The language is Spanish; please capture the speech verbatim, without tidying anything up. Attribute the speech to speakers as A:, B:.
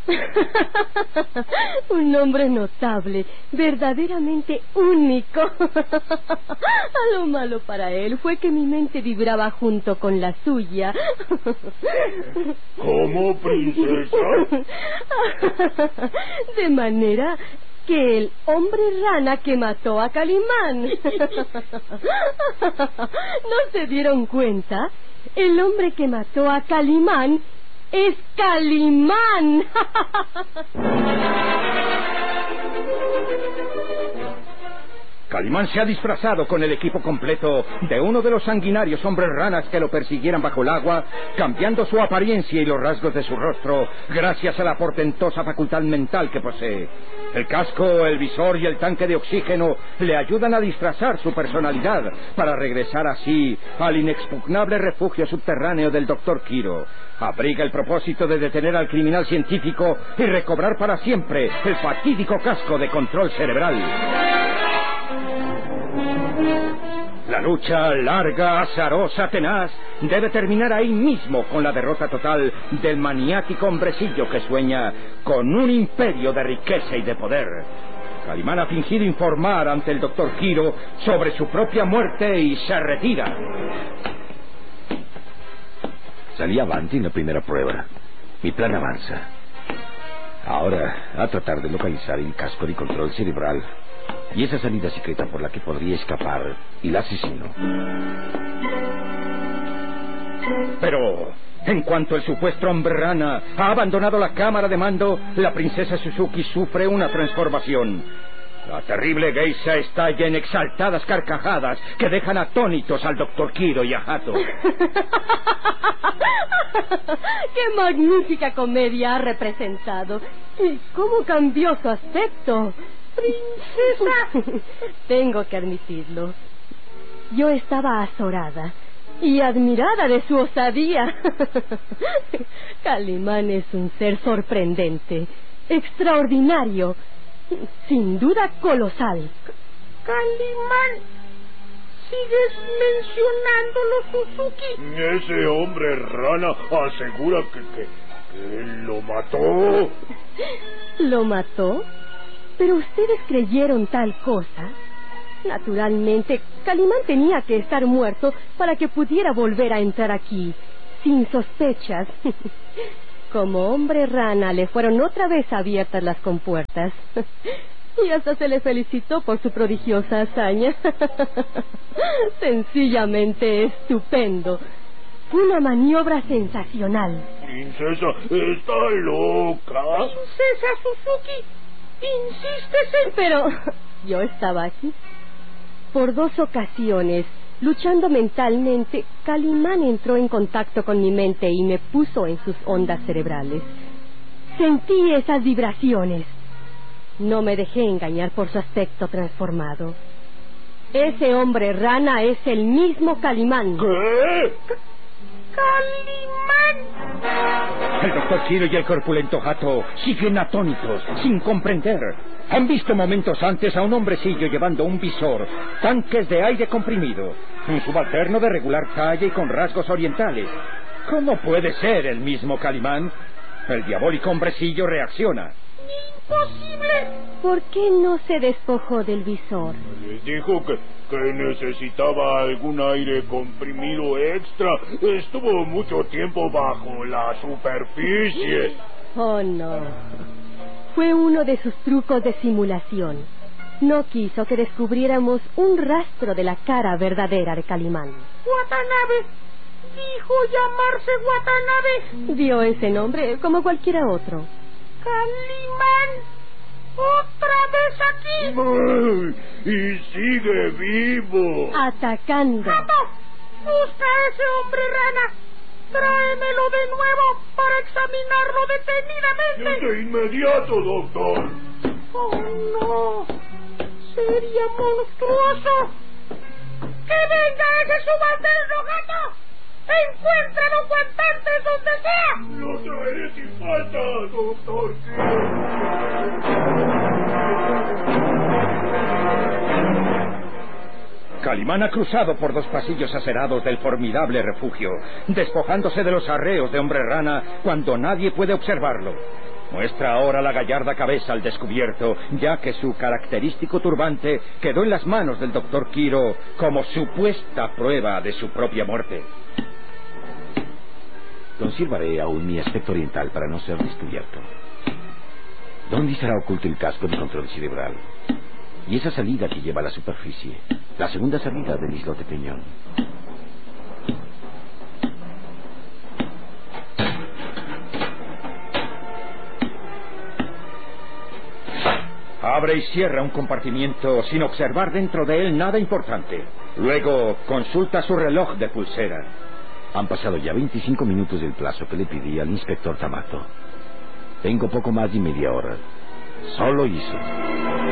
A: Un hombre notable, verdaderamente único. A lo malo para él fue que mi mente vibraba junto con la suya.
B: ¿Cómo, princesa?
A: De manera que el hombre rana que mató a Calimán. ¿No se dieron cuenta? El hombre que mató a Calimán es Calimán.
C: Calimán se ha disfrazado con el equipo completo de uno de los sanguinarios hombres ranas que lo persiguieran bajo el agua, cambiando su apariencia y los rasgos de su rostro gracias a la portentosa facultad mental que posee. El casco, el visor y el tanque de oxígeno le ayudan a disfrazar su personalidad para regresar así al inexpugnable refugio subterráneo del doctor Quiro. Abriga el propósito de detener al criminal científico y recobrar para siempre el fatídico casco de control cerebral. La lucha larga, azarosa, tenaz, debe terminar ahí mismo con la derrota total del maniático hombrecillo que sueña con un imperio de riqueza y de poder. Calimán ha fingido informar ante el doctor Quiro sobre su propia muerte y se retira.
D: Salí avante en la primera prueba. Mi plan avanza. Ahora, a tratar de localizar el casco de control cerebral y esa salida secreta por la que podría escapar el asesino.
C: Pero en cuanto el supuesto hombre rana ha abandonado la cámara de mando, la princesa Suzuki sufre una transformación. La terrible geisha estalla en exaltadas carcajadas que dejan atónitos al doctor Quiro y a Hato.
A: ¡Qué magnífica comedia ha representado! ¿Y cómo cambió su aspecto?
E: ¡Princesa!
A: Tengo que admitirlo. Yo estaba azorada y admirada de su osadía. Calimán es un ser sorprendente, extraordinario, sin duda colosal.
E: Calimán, ¿sigues mencionándolo, Suzuki?
B: Ese hombre rana asegura que, que, que él lo mató.
A: ¿Lo mató? ¿Pero ustedes creyeron tal cosa? Naturalmente, Calimán tenía que estar muerto para que pudiera volver a entrar aquí, sin sospechas. Como hombre rana le fueron otra vez abiertas las compuertas. Y hasta se le felicitó por su prodigiosa hazaña. Sencillamente estupendo. Fue una maniobra sensacional.
B: Princesa, ¿está loca?
E: Princesa Suzuki, insistes en...
A: Pero yo estaba aquí. Por dos ocasiones, luchando mentalmente, Calimán entró en contacto con mi mente y me puso en sus ondas cerebrales. Sentí esas vibraciones. No me dejé engañar por su aspecto transformado. Ese hombre rana es el mismo Calimán.
B: ¿Qué?
E: ¡Calimán!
C: El doctor Quiro y el corpulento Hato siguen atónitos, sin comprender. Han visto momentos antes a un hombrecillo llevando un visor, tanques de aire comprimido, un subalterno de regular talla y con rasgos orientales. ¿Cómo puede ser el mismo Calimán? El diabólico hombrecillo reacciona.
E: ¡Imposible!
A: ¿Por qué no se despojó del visor?
B: Les dijo que, que necesitaba algún aire comprimido extra. Estuvo mucho tiempo bajo la superficie.
A: Oh, no. Fue uno de sus trucos de simulación. No quiso que descubriéramos un rastro de la cara verdadera de Calimán.
E: Watanabe. Dijo llamarse Watanabe.
A: Dio ese nombre como cualquiera otro.
E: Calimán. ¡Otra vez aquí!
B: ¡Ay! ¡Y sigue vivo!
A: Atacando.
E: ¡Hato! ¡Busca a ese hombre rana! ¡Tráemelo de nuevo para examinarlo detenidamente!
B: ¡De inmediato, doctor!
E: ¡Oh, no! ¡Sería monstruoso! ¡Que venga ese subalterno, Gato! ¡Encuéntralo cuanto antes donde sea!
B: ¡Lo traeré sin falta, doctor!
C: Calimán ha cruzado por dos pasillos acerados del formidable refugio, despojándose de los arreos de hombre rana cuando nadie puede observarlo. Muestra ahora la gallarda cabeza al descubierto, ya que su característico turbante quedó en las manos del doctor Quiro como supuesta prueba de su propia muerte.
D: Conservaré aún mi aspecto oriental para no ser descubierto. ¿Dónde estará oculto el casco de control cerebral? Y esa salida que lleva a la superficie, la segunda salida del islote Peñón.
C: Abre y cierra un compartimiento sin observar dentro de él nada importante. Luego consulta su reloj de pulsera.
D: Han pasado ya veinticinco minutos del plazo que le pedí al inspector Tamato. Tengo poco más de media hora. Solo hizo.